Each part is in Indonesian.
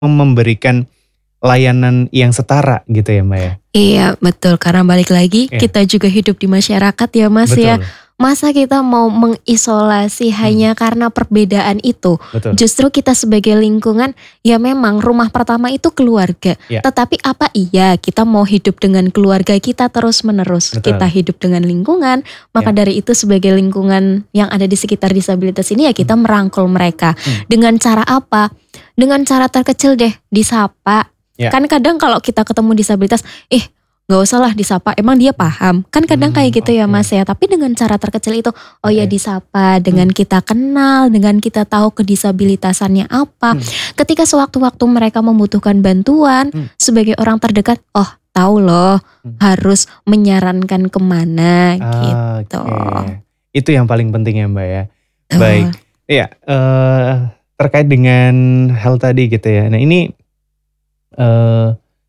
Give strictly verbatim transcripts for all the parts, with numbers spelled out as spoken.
memberikan layanan yang setara gitu ya Mbak ya? Iya betul, karena balik lagi Iya. kita juga hidup di masyarakat ya Mas ya. Betul. Masa kita mau mengisolasi Hmm. hanya karena perbedaan itu? Betul. Justru kita sebagai lingkungan, ya memang rumah pertama itu keluarga. Ya. Tetapi apa iya kita mau hidup dengan keluarga kita terus menerus? Betul. Kita hidup dengan lingkungan, maka Ya. dari itu sebagai lingkungan yang ada di sekitar disabilitas ini ya kita merangkul mereka. Hmm. Dengan cara apa? Dengan cara terkecil deh, disapa. Ya. Kan kadang kalau kita ketemu disabilitas, eh gak usah lah disapa, emang dia paham. Kan kadang Hmm, kayak gitu ya oke. Mas ya. Tapi dengan cara terkecil itu, oh ya Oke. disapa, dengan kita kenal, dengan kita tahu kedisabilitasannya apa. Hmm. Ketika sewaktu-waktu mereka membutuhkan bantuan, Hmm. sebagai orang terdekat, oh tahu loh Hmm. harus menyarankan kemana Ah, gitu. Oke. Itu yang paling penting ya Mbak ya. Tuh. Baik. Iya, eh, terkait dengan hal tadi gitu ya. Nah ini eh,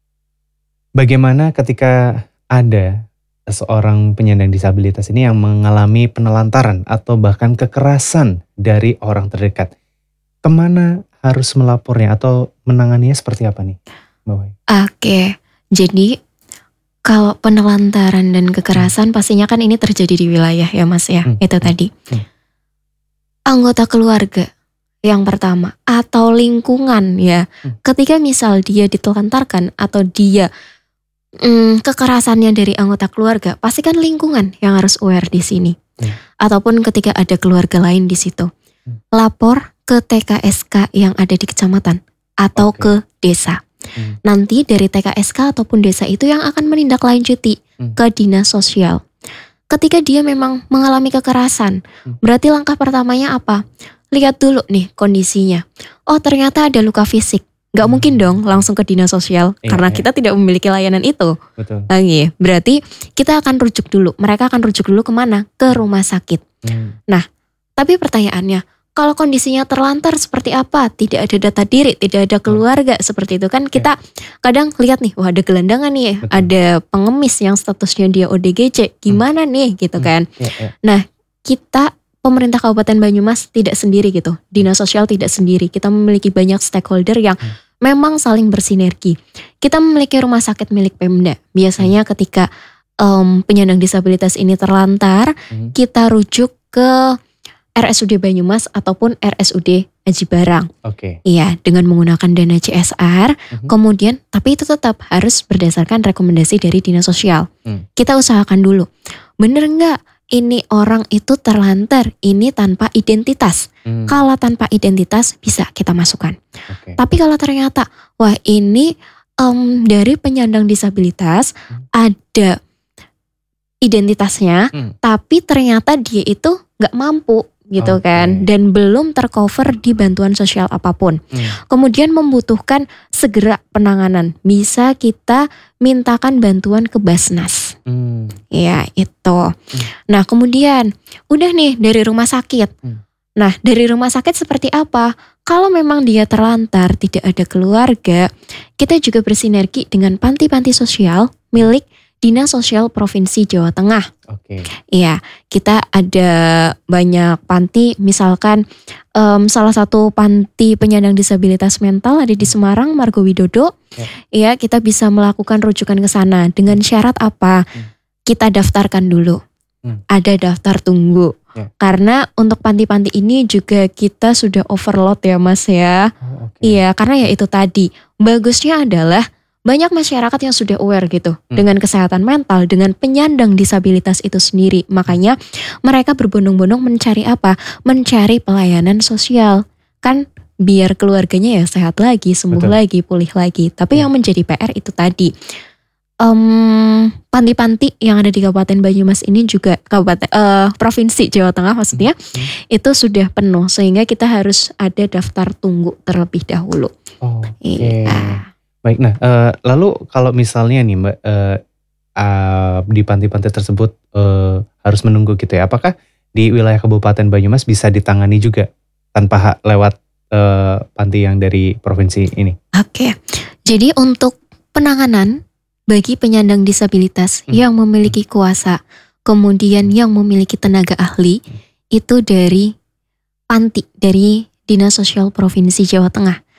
bagaimana ketika ada seorang penyandang disabilitas ini yang mengalami penelantaran atau bahkan kekerasan dari orang terdekat. Kemana harus melapornya atau menanganinya seperti apa nih Mbak Wai? Oke, jadi kalau penelantaran dan kekerasan pastinya kan ini terjadi di wilayah ya Mas ya, Hmm, itu hmm, tadi. hmm. Anggota keluarga yang pertama atau lingkungan ya, Hmm. ketika misal dia ditelantarkan atau dia mm, kekerasannya dari anggota keluarga, pasti kan lingkungan yang harus aware di sini. Hmm. Ataupun ketika ada keluarga lain di situ, Hmm. lapor ke T K S K yang ada di kecamatan atau Oke. ke desa. Hmm. Nanti dari T K S K ataupun desa itu yang akan menindaklanjuti Hmm. ke dinas sosial. Ketika dia memang mengalami kekerasan, Hmm. berarti langkah pertamanya apa? Lihat dulu nih kondisinya. Oh ternyata ada luka fisik. Gak Hmm. mungkin dong langsung ke dinas sosial Iya, karena iya. kita tidak memiliki layanan itu. Betul. Lagi, berarti kita akan rujuk dulu. Mereka akan rujuk dulu kemana? Ke rumah sakit. Hmm. Tapi pertanyaannya, kalau kondisinya terlantar seperti apa? Tidak ada data diri, tidak ada keluarga seperti itu kan kita kadang lihat nih, wah ada gelandangan nih, Betul. ada pengemis yang statusnya dia O D G J, gimana nih gitu Hmm. kan? Ya, ya. Kita pemerintah Kabupaten Banyumas tidak sendiri gitu, dinas sosial tidak sendiri. Kita memiliki banyak stakeholder yang Hmm. memang saling bersinergi. Kita memiliki rumah sakit milik Pemda. Hmm. Biasanya ketika em, penyandang disabilitas ini terlantar, Hmm. kita rujuk ke R S U D Banyumas ataupun R S U D Aji Barang. Oke. Iya, dengan menggunakan dana C S R. Mhm. Kemudian, tapi itu tetap harus berdasarkan rekomendasi dari dinas sosial. Hmm. Kita usahakan dulu, bener nggak ini orang itu terlantar, ini tanpa identitas. Hmm. Kalau tanpa identitas bisa kita masukkan. Oke. Tapi kalau ternyata, wah ini em, dari penyandang disabilitas Hmm. ada identitasnya, Hmm. tapi ternyata dia itu nggak mampu gitu Oke. kan, dan belum tercover di bantuan sosial apapun. Hmm. Kemudian membutuhkan segera penanganan, bisa kita mintakan bantuan ke Basnas. Hmm. Ya itu. Nah kemudian udah nih dari rumah sakit. Hmm. Nah dari rumah sakit seperti apa? Kalau memang dia terlantar, tidak ada keluarga, kita juga bersinergi dengan panti-panti sosial milik Dinas Sosial Provinsi Jawa Tengah. Oke. Iya, kita ada banyak panti, misalkan em, salah satu panti penyandang disabilitas mental ada di Semarang, Margo Widodo. Ya. Iya, kita bisa melakukan rujukan ke sana dengan syarat apa? Hmm. Kita daftarkan dulu. Hmm. Ada daftar tunggu. Ya. Karena untuk panti-panti ini juga kita sudah overload ya Mas ya. Oh, oke. Iya, karena ya itu tadi. Bagusnya adalah banyak masyarakat yang sudah aware gitu Hmm. dengan kesehatan mental, dengan penyandang disabilitas itu sendiri. Makanya mereka berbondong-bondong mencari apa? Mencari pelayanan sosial. Kan biar keluarganya ya sehat lagi, sembuh Betul. lagi, pulih lagi. Tapi Ya. yang menjadi P R itu tadi. Em, panti-panti yang ada di Kabupaten Banyumas ini juga kabupaten eh, provinsi Jawa Tengah maksudnya Hmm. itu sudah penuh sehingga kita harus ada daftar tunggu terlebih dahulu. Oke. Iya. Baik, nah eh, lalu kalau misalnya nih Mbak eh, ah, di panti-panti tersebut eh, harus menunggu gitu ya, apakah di wilayah Kabupaten Banyumas bisa ditangani juga tanpa hak lewat eh, panti yang dari provinsi ini? Oke, jadi untuk penanganan bagi penyandang disabilitas Hmm. yang memiliki kuasa, kemudian yang memiliki tenaga ahli, itu dari panti, dari Dinas Sosial Provinsi Jawa Tengah.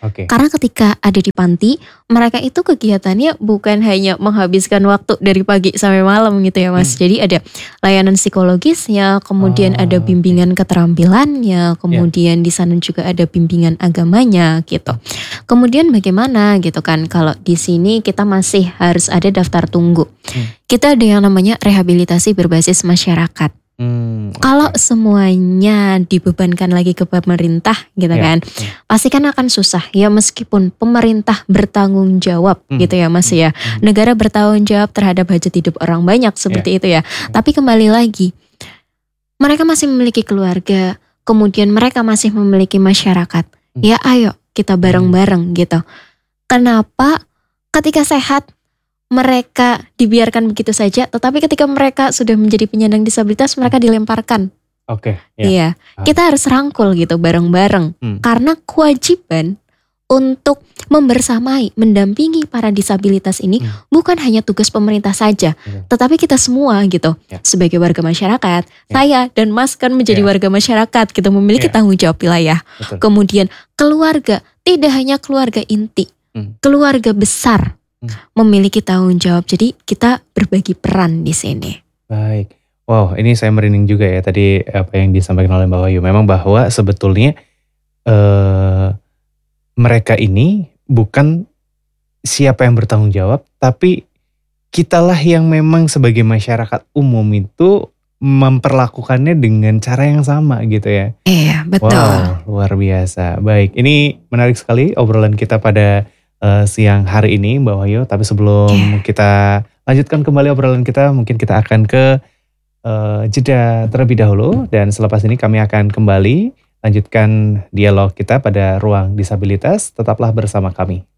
Oke. Karena ketika ada di panti, mereka itu kegiatannya bukan hanya menghabiskan waktu dari pagi sampai malam gitu ya Mas. Hmm. Jadi ada layanan psikologisnya, kemudian Oh, ada oke. bimbingan keterampilannya, Ya. kemudian di sana juga ada bimbingan agamanya gitu. Kemudian bagaimana gitu kan kalau di sini kita masih harus ada daftar tunggu. Hmm. Kita ada yang namanya rehabilitasi berbasis masyarakat. Hmm, Kalau oke. semuanya dibebankan lagi ke pemerintah gitu Ya. kan, Hmm. pasti kan akan susah ya meskipun pemerintah bertanggung jawab Hmm. gitu ya Mas ya. Hmm. Negara bertanggung jawab terhadap hajat hidup orang banyak seperti itu ya. Ya. Tapi kembali lagi, mereka masih memiliki keluarga, kemudian mereka masih memiliki masyarakat. Hmm. Ya ayo kita bareng-bareng gitu. Kenapa ketika sehat mereka dibiarkan begitu saja, tetapi ketika mereka sudah menjadi penyandang disabilitas mereka dilemparkan. Oke. Ya. Iya, Paham. kita harus rangkul gitu bareng-bareng. Hmm. Karena kewajiban untuk membersamai, mendampingi para disabilitas ini Hmm. bukan hanya tugas pemerintah saja, Betul. tetapi kita semua gitu. Ya. Sebagai warga masyarakat, Ya. saya dan Mas kan menjadi Ya. warga masyarakat gitu, memiliki Ya. tanggung jawab wilayah. Betul. Kemudian keluarga, tidak hanya keluarga inti, Hmm. keluarga besar Hmm. memiliki tanggung jawab. Jadi kita berbagi peran di sini. Baik. Wow, ini saya merinding juga ya tadi apa yang disampaikan oleh Mbak Wahyu. Memang bahwa sebetulnya eh, mereka ini bukan siapa yang bertanggung jawab, tapi kitalah yang memang sebagai masyarakat umum itu memperlakukannya dengan cara yang sama gitu ya. Iya, betul. Wow, luar biasa. Baik, ini menarik sekali obrolan kita pada eh, siang hari ini Mbak Wahyu. Tapi sebelum kita lanjutkan kembali obrolan kita, mungkin kita akan ke eh, jeda terlebih dahulu. Dan selepas ini kami akan kembali lanjutkan dialog kita pada Ruang Disabilitas. Tetaplah bersama kami.